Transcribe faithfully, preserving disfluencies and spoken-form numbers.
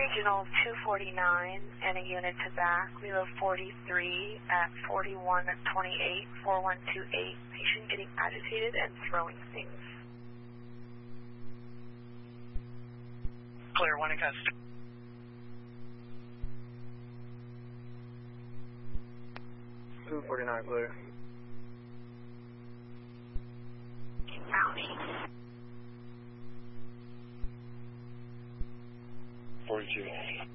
Regional two forty-nine and a unit to back. We have forty-three at forty-one twenty-eight, four one two eight. Patient getting agitated and throwing things. Clear, one in custody. two forty-nine, clear. County. forty-two.